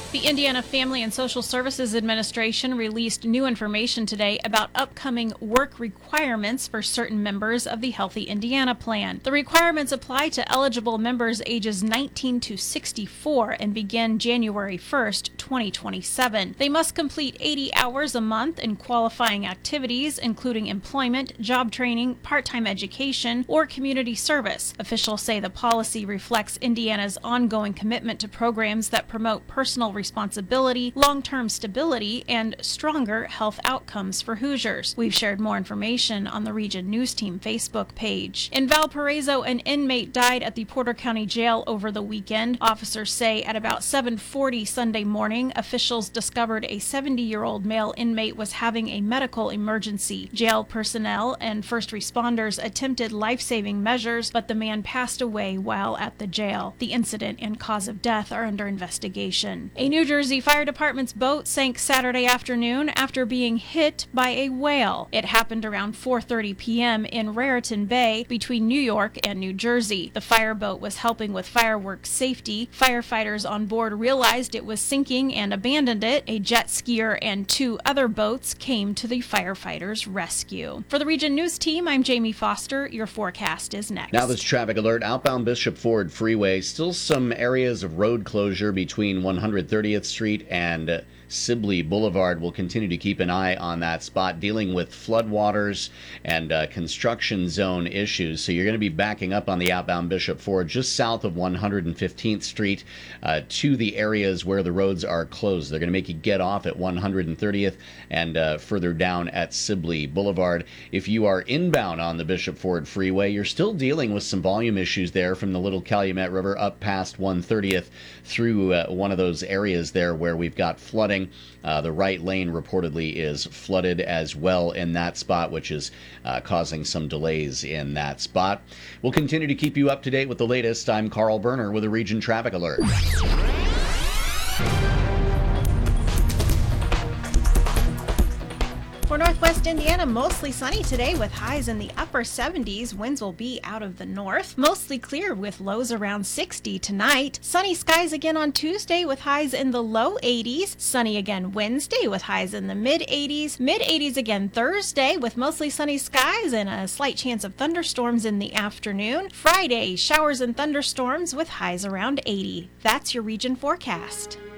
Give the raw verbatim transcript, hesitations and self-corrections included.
The Indiana Family and Social Services Administration released new information today about upcoming work requirements for certain members of the Healthy Indiana Plan. The requirements apply to eligible members ages nineteen to sixty-four and begin January first, twenty twenty-seven. They must complete eighty hours a month in qualifying activities, including employment, job training, part-time education, or community service. Officials say the policy reflects Indiana's ongoing commitment to programs that promote personal responsibility, long-term stability, and stronger health outcomes for Hoosiers. We've shared more information on the Region News Team Facebook page. In Valparaiso, an inmate died at the Porter County Jail over the weekend. Officers say at about seven forty Sunday morning, officials discovered a seventy-year-old male inmate was having a medical emergency. Jail personnel and first responders attempted life-saving measures, but the man passed away while at the jail. The incident and cause of death are under investigation. A New Jersey Fire Department's boat sank Saturday afternoon after being hit by a whale. It happened around four thirty p.m. in Raritan Bay between New York and New Jersey. The fireboat was helping with fireworks safety. Firefighters on board realized it was sinking and abandoned it. A jet skier and two other boats came to the firefighters' rescue. For the Region News Team, I'm Jamie Foster. Your forecast is next. Now this traffic alert, outbound Bishop Ford Freeway, still some areas of road closure between one hundred thirtieth Street and Sibley Boulevard. We'll continue to keep an eye on that spot, dealing with floodwaters and uh, construction zone issues. So you're going to be backing up on the outbound Bishop Ford just south of one hundred fifteenth Street uh, to the areas where the roads are closed. They're going to make you get off at one hundred thirtieth and uh, further down at Sibley Boulevard. If you are inbound on the Bishop Ford Freeway, you're still dealing with some volume issues there from the Little Calumet River up past one hundred thirtieth through uh, one of those areas there where we've got flooding. Uh, the right lane reportedly is flooded as well in that spot, which is uh, causing some delays in that spot. We'll continue to keep you up to date with the latest. I'm Carl Berner with a Region Traffic Alert. For Northwest Indiana, mostly sunny today with highs in the upper seventies. Winds will be out of the north. Mostly clear with lows around sixty tonight. Sunny skies again on Tuesday with highs in the low eighties. Sunny again Wednesday with highs in the mid eighties. Mid eighties again Thursday with mostly sunny skies and a slight chance of thunderstorms in the afternoon. Friday, showers and thunderstorms with highs around eighty. That's your region forecast.